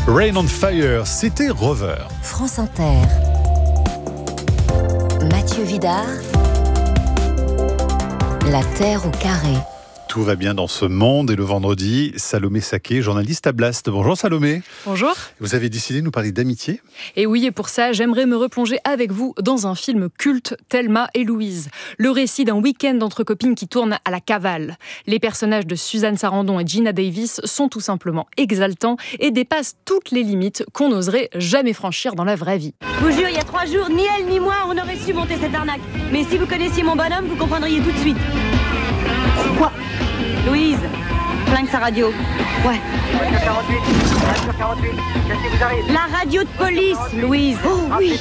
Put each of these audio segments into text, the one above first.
Rain on Fire, c'était Rover. France Inter. Mathieu Vidard. La Terre au carré. Tout va bien dans ce monde et le vendredi, Salomé Saké, journaliste à Blast. Bonjour Salomé. Bonjour. Vous avez décidé de nous parler d'amitié ? Et oui, et pour ça, j'aimerais me replonger avec vous dans un film culte, Thelma et Louise. Le récit d'un week-end entre copines qui tourne à la cavale. Les personnages de Suzanne Sarandon et Geena Davis sont tout simplement exaltants et dépassent toutes les limites qu'on n'oserait jamais franchir dans la vraie vie. Je vous jure, il y a 3 jours, ni elle ni moi, on aurait su monter cette arnaque. Mais si vous connaissiez mon bonhomme, vous comprendriez tout de suite. Quoi ? Louise, flingue sa radio. Ouais. Voiture 48, voiture 48, qu'est-ce qui vous arrive ? La radio de police, Louise. Oh oui.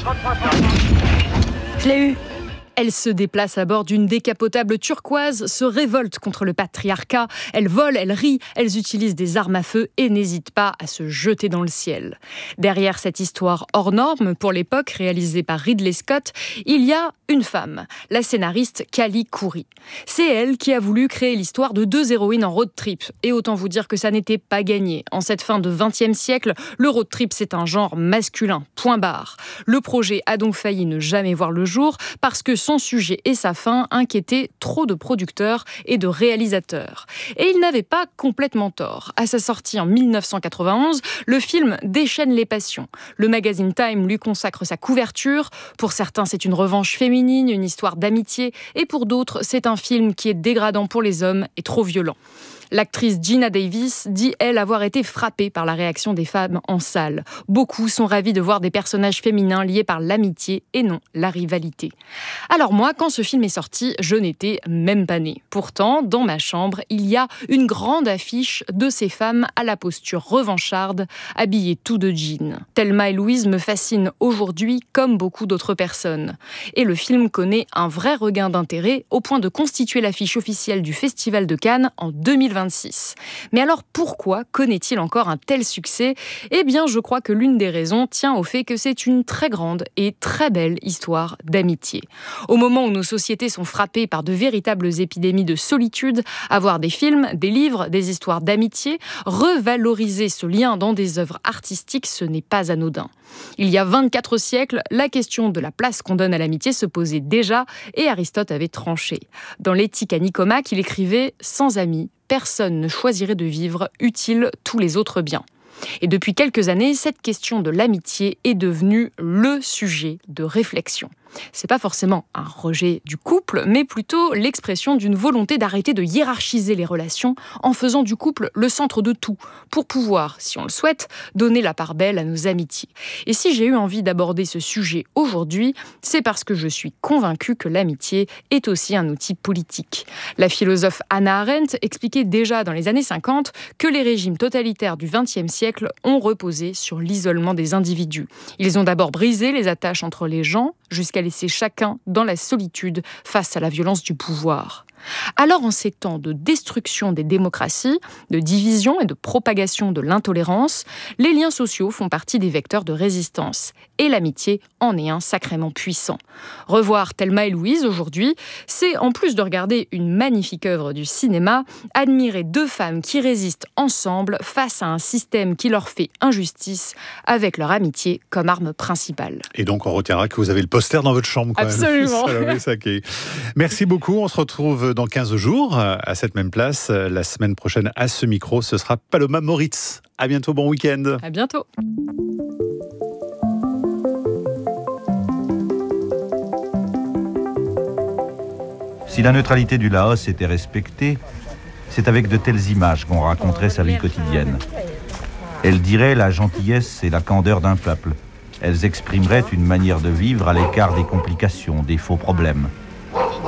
Je l'ai eu. Elle se déplace à bord d'une décapotable turquoise, se révolte contre le patriarcat. Elle vole, elle rit, elles utilisent des armes à feu et n'hésitent pas à se jeter dans le ciel. Derrière cette histoire hors norme, pour l'époque, réalisée par Ridley Scott, il y a une femme, la scénariste Callie Khouri. C'est elle qui a voulu créer l'histoire de 2 héroïnes en road trip. Et autant vous dire que ça n'était pas gagné. En cette fin de XXe siècle, le road trip, c'est un genre masculin, point barre. Le projet a donc failli ne jamais voir le jour parce que son sujet et sa fin inquiétaient trop de producteurs et de réalisateurs. Et il n'avait pas complètement tort. À sa sortie en 1991, le film déchaîne les passions. Le magazine Time lui consacre sa couverture. Pour certains, c'est une revanche féminine, une histoire d'amitié. Et pour d'autres, c'est un film qui est dégradant pour les hommes et trop violent. L'actrice Geena Davis dit, elle, avoir été frappée par la réaction des femmes en salle. Beaucoup sont ravis de voir des personnages féminins liés par l'amitié et non la rivalité. Alors moi, quand ce film est sorti, je n'étais même pas née. Pourtant, dans ma chambre, il y a une grande affiche de ces femmes à la posture revancharde, habillées tout de jean. Thelma et Louise me fascinent aujourd'hui comme beaucoup d'autres personnes. Et le film connaît un vrai regain d'intérêt au point de constituer l'affiche officielle du Festival de Cannes en 2026. Mais alors pourquoi connaît-il encore un tel succès ? Eh bien, je crois que l'une des raisons tient au fait que c'est une très grande et très belle histoire d'amitié. Au moment où nos sociétés sont frappées par de véritables épidémies de solitude, avoir des films, des livres, des histoires d'amitié, revaloriser ce lien dans des œuvres artistiques, ce n'est pas anodin. Il y a 24 siècles, la question de la place qu'on donne à l'amitié se posait déjà et Aristote avait tranché. Dans l'Éthique à Nicomaque, il écrivait « Sans amis, personne ne choisirait de vivre, utile tous les autres biens ». Et depuis quelques années, cette question de l'amitié est devenue le sujet de réflexion. C'est pas forcément un rejet du couple, mais plutôt l'expression d'une volonté d'arrêter de hiérarchiser les relations en faisant du couple le centre de tout, pour pouvoir, si on le souhaite, donner la part belle à nos amitiés. Et si j'ai eu envie d'aborder ce sujet aujourd'hui, c'est parce que je suis convaincue que l'amitié est aussi un outil politique. La philosophe Hannah Arendt expliquait déjà dans les années 50 que les régimes totalitaires du XXe siècle ont reposé sur l'isolement des individus. Ils ont d'abord brisé les attaches entre les gens, jusqu'à laisser chacun dans la solitude face à la violence du pouvoir. Alors, en ces temps de destruction des démocraties, de division et de propagation de l'intolérance, les liens sociaux font partie des vecteurs de résistance. Et l'amitié en est un sacrément puissant. Revoir Thelma et Louise aujourd'hui, c'est, en plus de regarder une magnifique œuvre du cinéma, admirer 2 femmes qui résistent ensemble face à un système qui leur fait injustice, avec leur amitié comme arme principale. Et donc, on retiendra que vous avez le poster dans votre chambre. Quand Absolument. Même. Salomé Saké. Merci beaucoup. On se retrouve dans 15 jours à cette même place. La semaine prochaine, à ce micro, ce sera Paloma Moritz. À bientôt, bon week-end. À bientôt. Si la neutralité du Laos était respectée, c'est avec de telles images qu'on raconterait sa vie quotidienne. Elles diraient la gentillesse et la candeur d'un peuple. Elles exprimeraient une manière de vivre à l'écart des complications, des faux problèmes.